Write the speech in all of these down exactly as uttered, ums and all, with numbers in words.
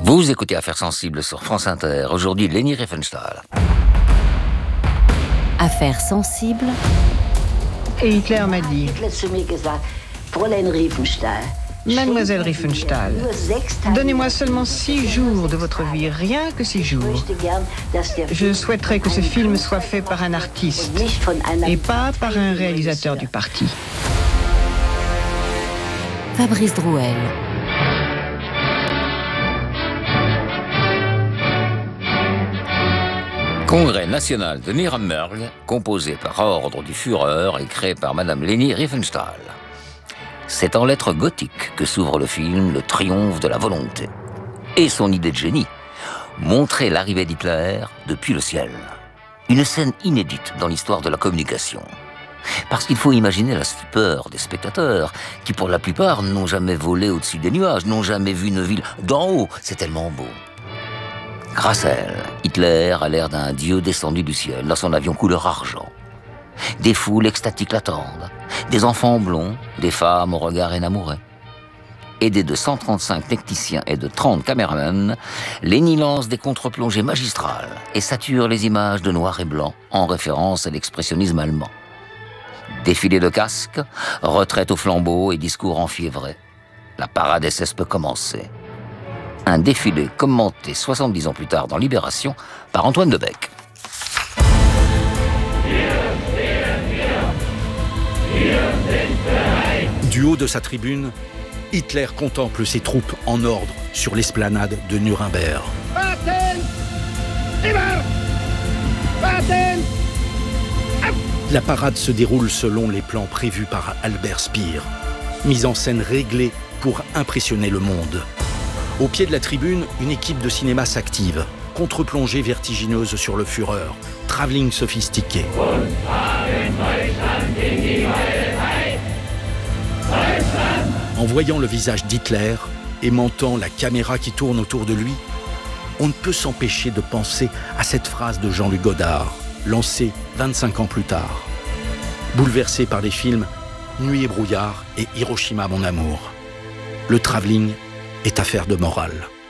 Vous écoutez Affaires sensibles sur France Inter. Aujourd'hui, Leni Riefenstahl. Affaires sensibles. Et Hitler m'a dit: Mademoiselle Riefenstahl, donnez-moi seulement six jours de votre vie, rien que six jours. Je souhaiterais que ce film soit fait par un artiste et pas par un réalisateur du parti. Fabrice Drouel. Congrès national de Nuremberg, composé par ordre du Führer et créé par Madame Leni Riefenstahl. C'est en lettres gothiques que s'ouvre le film Le triomphe de la volonté. Et son idée de génie, montrer l'arrivée d'Hitler depuis le ciel. Une scène inédite dans l'histoire de la communication. Parce qu'il faut imaginer la stupeur des spectateurs, qui pour la plupart n'ont jamais volé au-dessus des nuages, n'ont jamais vu une ville d'en haut, c'est tellement beau. Grâce à elle, Hitler a l'air d'un dieu descendu du ciel dans son avion couleur argent. Des foules extatiques l'attendent, des enfants blonds, des femmes au regard énamouré. Aidé de cent trente-cinq techniciens et de trente caméramans, Leni lance des contre-plongées magistrales et sature les images de noir et blanc en référence à l'expressionnisme allemand. Défilé de casques, retraite au flambeau et discours enfiévrés. La parade S S peut commencer. Un défilé commenté soixante-dix ans plus tard dans Libération par Antoine Debec. Du haut de sa tribune, Hitler contemple ses troupes en ordre sur l'esplanade de Nuremberg. La parade se déroule selon les plans prévus par Albert Speer. Mise en scène réglée pour impressionner le monde. Au pied de la tribune, une équipe de cinéma s'active. Contre-plongée vertigineuse sur le Führer. Travelling sophistiqué. En voyant le visage d'Hitler, aimantant la caméra qui tourne autour de lui, on ne peut s'empêcher de penser à cette phrase de Jean-Luc Godard, lancée vingt-cinq ans plus tard. Bouleversé par les films Nuit et brouillard et Hiroshima mon amour. Le travelling est affaire de morale.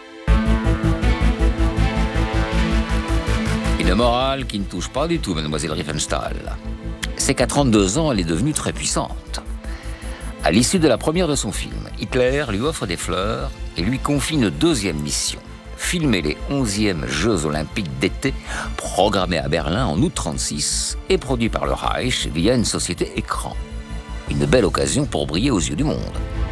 Une morale qui ne touche pas du tout Mademoiselle Riefenstahl. C'est qu'à trente-deux ans, elle est devenue très puissante. À l'issue de la première de son film, Hitler lui offre des fleurs et lui confie une deuxième mission. Filmer les onzièmes Jeux Olympiques d'été, programmés à Berlin en août trente-six et produits par le Reich via une société écran. Une belle occasion pour briller aux yeux du monde.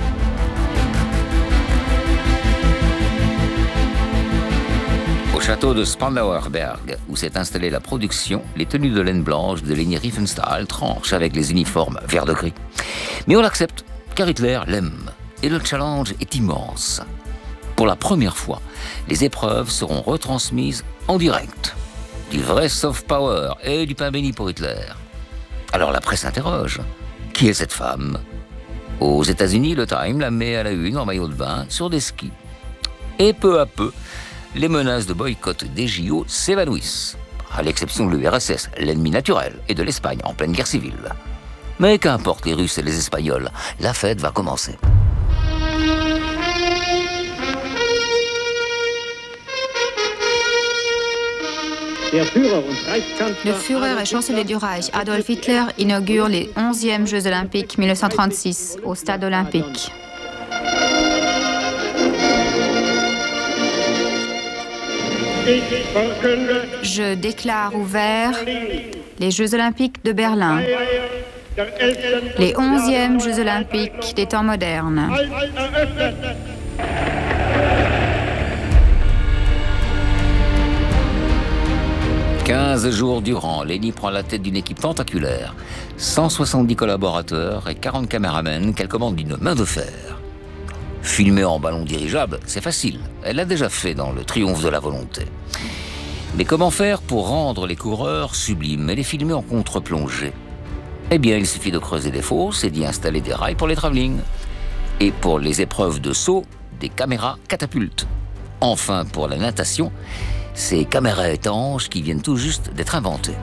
Au château de Spandauer Berg, où s'est installée la production, les tenues de laine blanche de Leni Riefenstahl tranchent avec les uniformes vert de gris. Mais on l'accepte, car Hitler l'aime, et le challenge est immense. Pour la première fois, les épreuves seront retransmises en direct. Du vrai soft power et du pain béni pour Hitler. Alors la presse interroge. Qui est cette femme ? Aux États-Unis, le Time la met à la une en maillot de bain sur des skis. Et peu à peu, les menaces de boycott des J O s'évanouissent, à l'exception de l'U R S S, l'ennemi naturel, et de l'Espagne en pleine guerre civile. Mais qu'importe les Russes et les Espagnols, la fête va commencer. Le Führer et chancelier du Reich, Adolf Hitler, inaugure les onzièmes Jeux Olympiques mille neuf cent trente-six au Stade Olympique. Je déclare ouverts les Jeux Olympiques de Berlin, les onzièmes Jeux Olympiques des temps modernes. quinze jours durant, Leni prend la tête d'une équipe tentaculaire, cent soixante-dix collaborateurs et quarante caméramans qu'elle commande d'une main de fer. Filmer en ballon dirigeable, c'est facile. Elle l'a déjà fait dans Le triomphe de la volonté. Mais comment faire pour rendre les coureurs sublimes et les filmer en contre-plongée ? Eh bien, il suffit de creuser des fosses et d'y installer des rails pour les travelling. Et pour les épreuves de saut, des caméras catapultes. Enfin, pour la natation, ces caméras étanches qui viennent tout juste d'être inventées.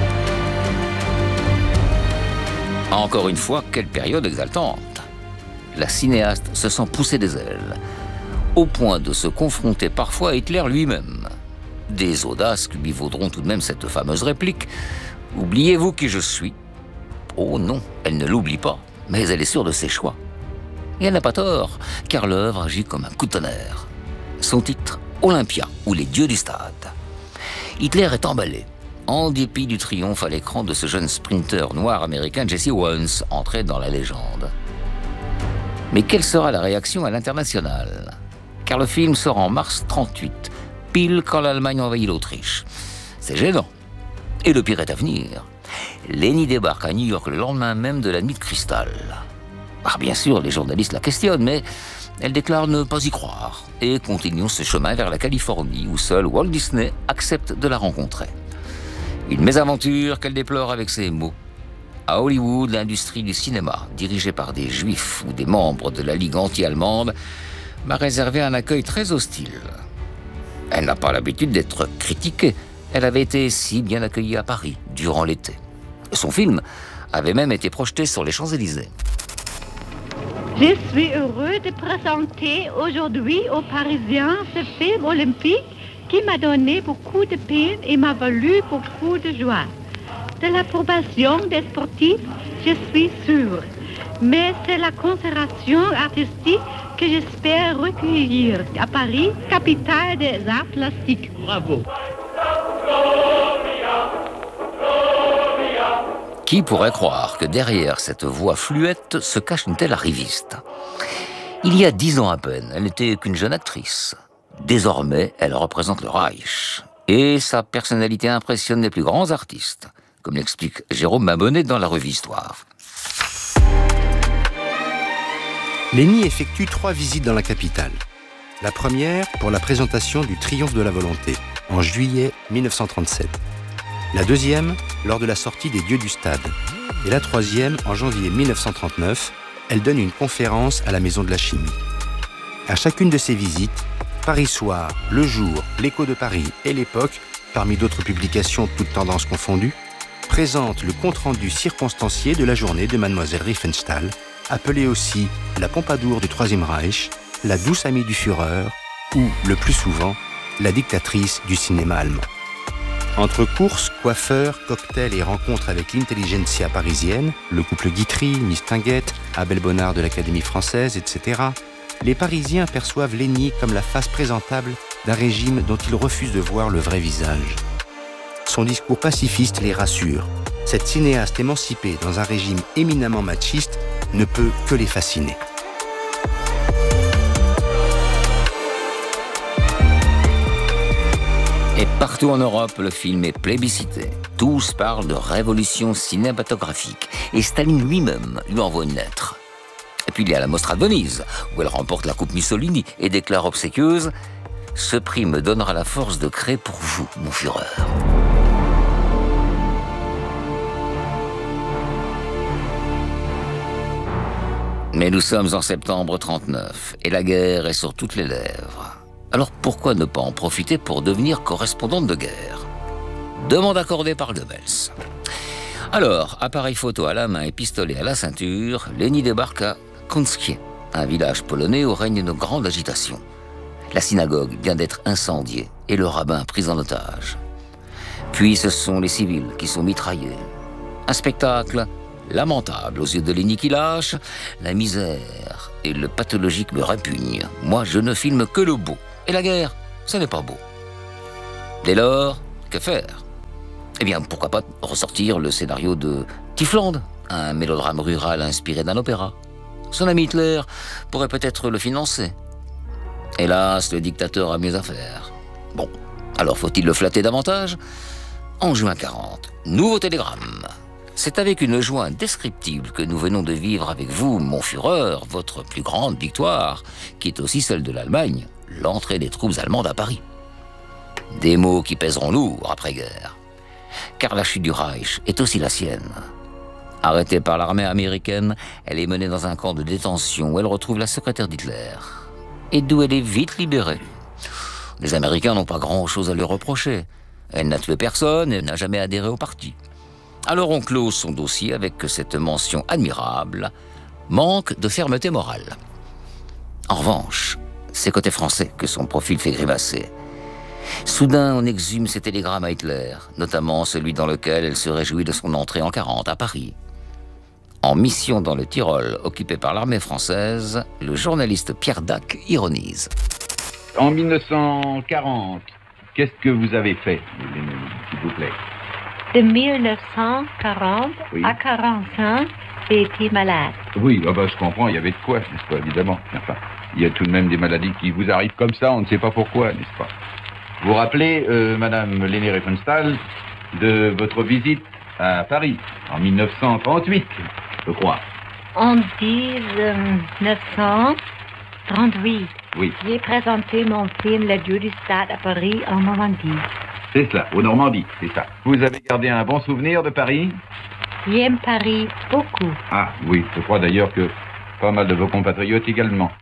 Encore une fois, quelle période exaltante. la cinéaste se sent pousser des ailes, au point de se confronter parfois à Hitler lui-même. Des audaces qui lui vaudront tout de même cette fameuse réplique « Oubliez-vous qui je suis ?» Oh non, elle ne l'oublie pas, mais elle est sûre de ses choix. Et elle n'a pas tort, car l'œuvre agit comme un coup de tonnerre. Son titre, Olympia, ou les dieux du stade. Hitler est emballé, en dépit du triomphe à l'écran de ce jeune sprinter noir américain Jesse Owens, entré dans la légende. Mais quelle sera la réaction à l'international ? Car le film sort en mars trente-huit, pile quand l'Allemagne envahit l'Autriche. C'est gênant. Et le pire est à venir. Leni débarque à New York le lendemain même de la nuit de cristal. Ah, bien sûr, les journalistes la questionnent, mais elle déclare ne pas y croire et continue ce chemin vers la Californie où seul Walt Disney accepte de la rencontrer. Une mésaventure qu'elle déplore avec ces mots. À Hollywood, l'industrie du cinéma, dirigée par des juifs ou des membres de la Ligue anti-allemande, m'a réservé un accueil très hostile. Elle n'a pas l'habitude d'être critiquée. Elle avait été si bien accueillie à Paris durant l'été. Son film avait même été projeté sur les Champs-Élysées. Je suis heureux de présenter aujourd'hui aux Parisiens ce film olympique qui m'a donné beaucoup de peine et m'a valu beaucoup de joie. De l'approbation des sportifs, je suis sûre. Mais c'est la considération artistique que j'espère recueillir à Paris, capitale des arts plastiques. Bravo. Qui pourrait croire que derrière cette voix fluette se cache une telle arriviste ? Il y a dix ans à peine, elle n'était qu'une jeune actrice. Désormais, elle représente le Reich. Et sa personnalité impressionne les plus grands artistes, comme l'explique Jérôme Mabonnet dans la revue Histoire. Leni effectue trois visites dans la capitale. La première pour la présentation du Triomphe de la volonté, en juillet mille neuf cent trente-sept. La deuxième, lors de la sortie des Dieux du Stade. Et la troisième, en janvier mille neuf cent trente-neuf, elle donne une conférence à la Maison de la Chimie. À chacune de ces visites, Paris Soir, Le Jour, L'Écho de Paris et L'Époque, parmi d'autres publications toutes tendances confondues, présentent le compte-rendu circonstancié de la journée de Mademoiselle Riefenstahl, appelée aussi la Pompadour du Troisième Reich, la douce amie du Führer ou, le plus souvent, la dictatrice du cinéma allemand. Entre courses, coiffeurs, cocktails et rencontres avec l'intelligentsia parisienne, le couple Guitry, Mistinguett, Abel Bonnard de l'Académie française, et cetera, les Parisiens perçoivent Leni comme la face présentable d'un régime dont ils refusent de voir le vrai visage. Son discours pacifiste les rassure. Cette cinéaste émancipée dans un régime éminemment machiste ne peut que les fasciner. Et partout en Europe, le film est plébiscité. Tous parlent de révolution cinématographique. Et Staline lui-même lui envoie une lettre. Et puis il y a la Mostra de Venise, où elle remporte la Coupe Mussolini et déclare obséquieuse « Ce prix me donnera la force de créer pour vous, mon Führer ». Mais nous sommes en septembre trente-neuf, et la guerre est sur toutes les lèvres. Alors pourquoi ne pas en profiter pour devenir correspondante de guerre ? Demande accordée par Goebbels. Alors, appareil photo à la main et pistolet à la ceinture, Leni débarque à Kąckie, un village polonais où règne une grande agitation. La synagogue vient d'être incendiée et le rabbin pris en otage. Puis ce sont les civils qui sont mitraillés. Un spectacle lamentable aux yeux de Leni qui lâche. La misère et le pathologique me répugnent. Moi, je ne filme que le beau. Et la guerre, ce n'est pas beau. Dès lors, que faire ? Eh bien, pourquoi pas ressortir le scénario de Tiefland, un mélodrame rural inspiré d'un opéra. Son ami Hitler pourrait peut-être le financer. Hélas, le dictateur a mieux à faire. Bon, alors faut-il le flatter davantage ? En juin quarante, nouveau télégramme. C'est avec une joie indescriptible que nous venons de vivre avec vous, mon Führer, votre plus grande victoire, qui est aussi celle de l'Allemagne, l'entrée des troupes allemandes à Paris. Des mots qui pèseront lourd après-guerre. Car la chute du Reich est aussi la sienne. Arrêtée par l'armée américaine, elle est menée dans un camp de détention où elle retrouve la secrétaire d'Hitler, et d'où elle est vite libérée. Les Américains n'ont pas grand-chose à lui reprocher. Elle n'a tué personne et n'a jamais adhéré au parti. Alors on clôt son dossier avec cette mention admirable. manque de fermeté morale. En revanche, c'est côté français que son profil fait grimacer. Soudain, on exhume ses télégrammes à Hitler, notamment celui dans lequel elle se réjouit de son entrée en quarante à Paris. En mission dans le Tyrol, occupé par l'armée française, le journaliste Pierre Dac ironise. En mille neuf cent quarante, qu'est-ce que vous avez fait, s'il vous plaît? De mille neuf cent quarante oui. à quarante-cinq, j'ai été malade. Oui, oh bah, je comprends, il y avait de quoi, n'est-ce pas, évidemment. Enfin, il y a tout de même des maladies qui vous arrivent comme ça, on ne sait pas pourquoi, n'est-ce pas? Vous vous rappelez, euh, Madame Leni Riefenstahl, de votre visite à Paris, en mille neuf cent trente-huit, je crois. En mille neuf cent trente-huit, oui. J'ai présenté mon film Le Dieu du Stade à Paris, en Normandie. C'est cela, au Normandie, c'est ça. Vous avez gardé un bon souvenir de Paris? J'aime Paris beaucoup. Ah oui, je crois d'ailleurs que pas mal de vos compatriotes également.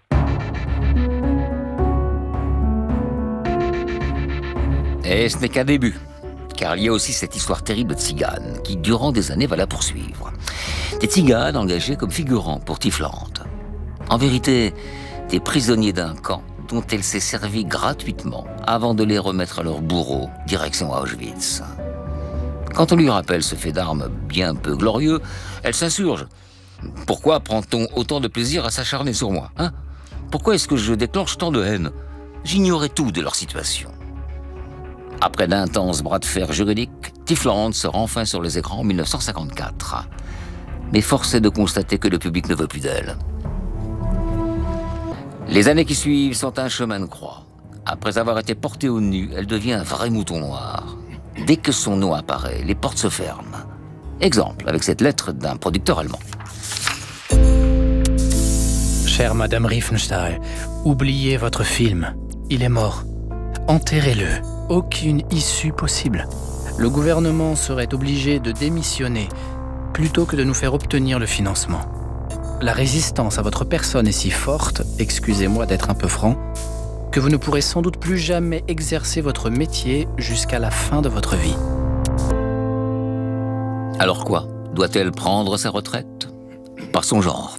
Et ce n'est qu'un début, car il y a aussi cette histoire terrible de tziganes qui, durant des années, va la poursuivre. Des tziganes engagés comme figurants pour Tifland. En vérité, des prisonniers d'un camp dont elle s'est servie gratuitement avant de les remettre à leur bourreau, direction Auschwitz. Quand on lui rappelle ce fait d'armes bien peu glorieux, elle s'insurge. Pourquoi prend-on autant de plaisir à s'acharner sur moi, hein? Pourquoi est-ce que je déclenche tant de haine? J'ignorais tout de leur situation. Après d'intenses bras de fer juridiques, Tifland sort enfin sur les écrans en mille neuf cent cinquante-quatre. Mais force est de constater que le public ne veut plus d'elle. Les années qui suivent sont un chemin de croix. Après avoir été portée au nu, elle devient un vrai mouton noir. Dès que son nom apparaît, les portes se ferment. Exemple, avec cette lettre d'un producteur allemand. Chère Madame Riefenstahl, oubliez votre film. Il est mort. Enterrez-le. Aucune issue possible. Le gouvernement serait obligé de démissionner plutôt que de nous faire obtenir le financement. La résistance à votre personne est si forte, excusez-moi d'être un peu franc, que vous ne pourrez sans doute plus jamais exercer votre métier jusqu'à la fin de votre vie. Alors quoi? Doit-elle prendre sa retraite? Par son genre.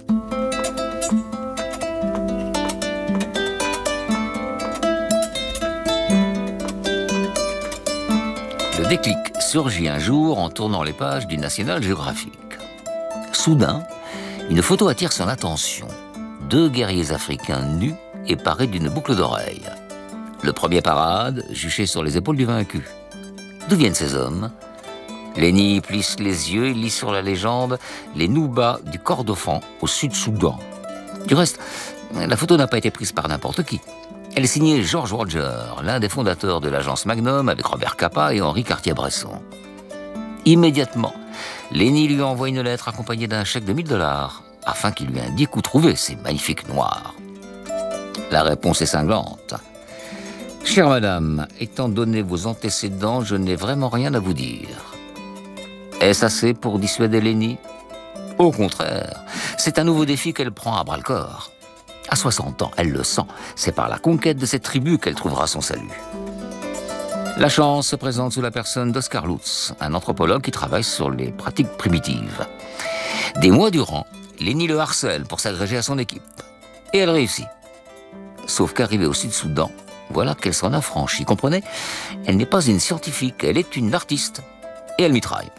Le déclic surgit un jour en tournant les pages du National Geographic. Soudain, une photo attire son attention. Deux guerriers africains nus et parés d'une boucle d'oreille. Le premier parade, juché sur les épaules du vaincu. D'où viennent ces hommes? Leni plisse les yeux et lit sur la légende les Noubas du Kordofan au Sud-Soudan. Du reste, la photo n'a pas été prise par n'importe qui. Elle est signée George Roger, l'un des fondateurs de l'agence Magnum avec Robert Capa et Henri Cartier-Bresson. Immédiatement, Leni lui envoie une lettre accompagnée d'un chèque de mille dollars afin qu'il lui indique où trouver ces magnifiques noirs. La réponse est cinglante. « Chère madame, étant donné vos antécédents, je n'ai vraiment rien à vous dire. » Est-ce assez pour dissuader Leni? Au contraire, c'est un nouveau défi qu'elle prend à bras-le-corps. À soixante ans, elle le sent, c'est par la conquête de cette tribu qu'elle trouvera son salut. La chance se présente sous la personne d'Oscar Lutz, un anthropologue qui travaille sur les pratiques primitives. Des mois durant, Leni le harcèle pour s'agréger à son équipe. Et elle réussit. Sauf qu'arrivée au Sud-Soudan, voilà qu'elle s'en affranchit, comprenez? Elle n'est pas une scientifique, elle est une artiste. Et elle mitraille.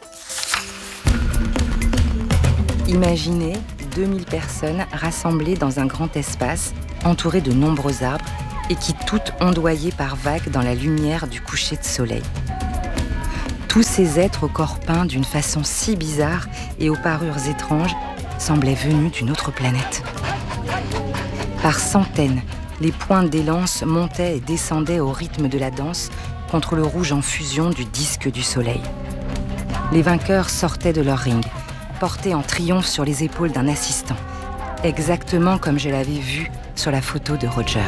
Imaginez deux mille personnes rassemblées dans un grand espace, entourées de nombreux arbres, et qui toutes ondoyaient par vagues dans la lumière du coucher de soleil. Tous ces êtres au corps peint d'une façon si bizarre et aux parures étranges semblaient venus d'une autre planète. Par centaines, les pointes des lances montaient et descendaient au rythme de la danse contre le rouge en fusion du disque du soleil. Les vainqueurs sortaient de leur ring, portés en triomphe sur les épaules d'un assistant, exactement comme je l'avais vu sur la photo de Roger.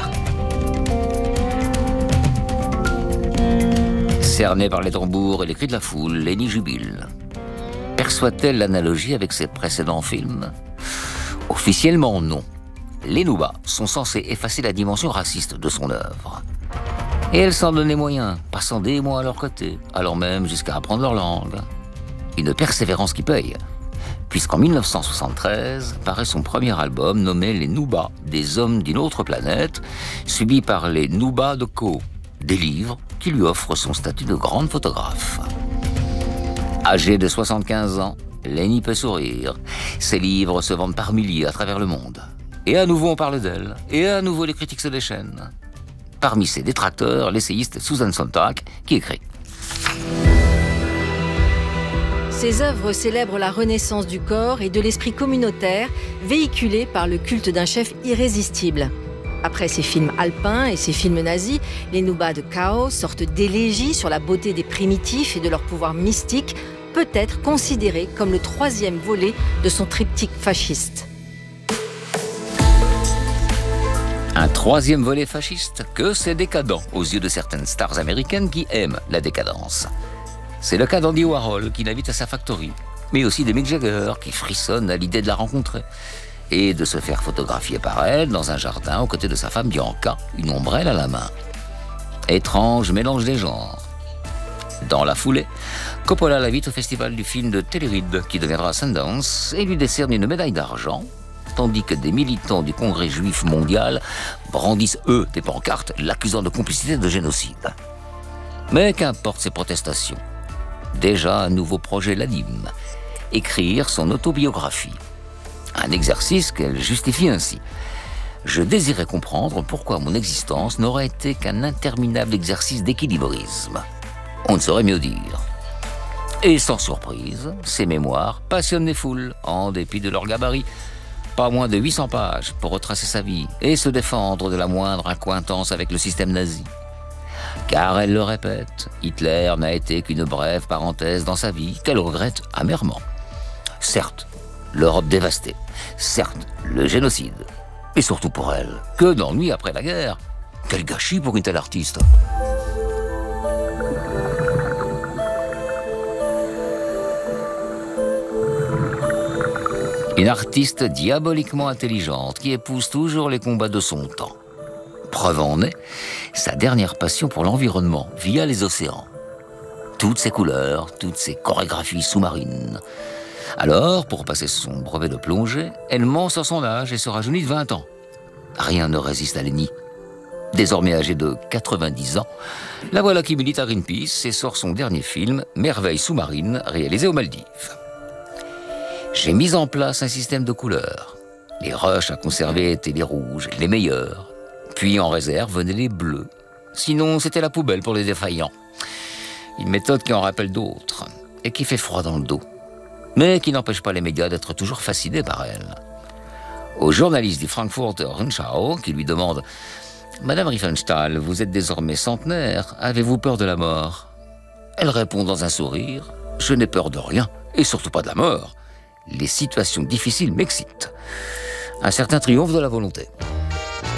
Cernée par les tambours et les cris de la foule, Leni jubile. Perçoit-elle l'analogie avec ses précédents films? Officiellement, non. Les Noubas sont censés effacer la dimension raciste de son œuvre. Et elle s'en donnait moyen, passant des mois à leur côté, allant même jusqu'à apprendre leur langue. Une persévérance qui paye, puisqu'en mille neuf cent soixante-treize paraît son premier album nommé Les Noubas, des hommes d'une autre planète, suivi par les Noubas de Caux, des livres qui lui offrent son statut de grande photographe. Âgée de soixante-quinze ans, Leni peut sourire. Ses livres se vendent par milliers à travers le monde. Et à nouveau on parle d'elle, et à nouveau les critiques se déchaînent. Parmi ses détracteurs, l'essayiste Susan Sontag, qui écrit « Ses œuvres célèbrent la renaissance du corps et de l'esprit communautaire, véhiculé par le culte d'un chef irrésistible. Après ses films alpins et ses films nazis, les Noubas de Chaos, sorte d'élégie sur la beauté des primitifs et de leur pouvoir mystique, peut être considéré comme le troisième volet de son triptyque fasciste. » Un troisième volet fasciste, que c'est décadent aux yeux de certaines stars américaines qui aiment la décadence. C'est le cas d'Andy Warhol qui l'invite à sa factory, mais aussi de Mick Jagger qui frissonne à l'idée de la rencontrer et de se faire photographier par elle dans un jardin aux côtés de sa femme Bianca, une ombrelle à la main. Étrange mélange des genres. Dans la foulée, Coppola l'invite au festival du film de Telluride qui deviendra Sundance et lui décerne une médaille d'argent, tandis que des militants du Congrès juif mondial brandissent, eux, des pancartes l'accusant de complicité de génocide. Mais qu'importe ces protestations. Déjà un nouveau projet l'anime, écrire son autobiographie. Un exercice qu'elle justifie ainsi. Je désirais comprendre pourquoi mon existence n'aurait été qu'un interminable exercice d'équilibrisme. On ne saurait mieux dire. Et sans surprise, ces mémoires passionnent les foules, en dépit de leur gabarit. Pas moins de huit cents pages pour retracer sa vie et se défendre de la moindre accointance avec le système nazi. Car elle le répète, Hitler n'a été qu'une brève parenthèse dans sa vie qu'elle regrette amèrement. Certes, l'Europe dévastée. Certes, le génocide. Et surtout pour elle, que d'ennui après la guerre. Quel gâchis pour une telle artiste. Une artiste diaboliquement intelligente qui épouse toujours les combats de son temps. Preuve en est, sa dernière passion pour l'environnement via les océans. Toutes ses couleurs, toutes ses chorégraphies sous-marines. Alors, pour passer son brevet de plongée, elle ment sur son âge et se rajeunit de vingt ans. Rien ne résiste à Leni. Désormais âgée de quatre-vingt-dix ans, la voilà qui milite à Greenpeace et sort son dernier film, Merveille sous-marine, réalisé aux Maldives. J'ai mis en place un système de couleurs. Les rushs à conserver étaient les rouges, les meilleurs. Puis en réserve venaient les bleus. Sinon, c'était la poubelle pour les défaillants. Une méthode qui en rappelle d'autres et qui fait froid dans le dos. Mais qui n'empêche pas les médias d'être toujours fascinés par elle. Au journaliste du Frankfurter Rundschau qui lui demande « Madame Riefenstahl, vous êtes désormais centenaire, avez-vous peur de la mort ?» Elle répond dans un sourire « Je n'ai peur de rien, et surtout pas de la mort. Les situations difficiles m'excitent. » Un certain triomphe de la volonté.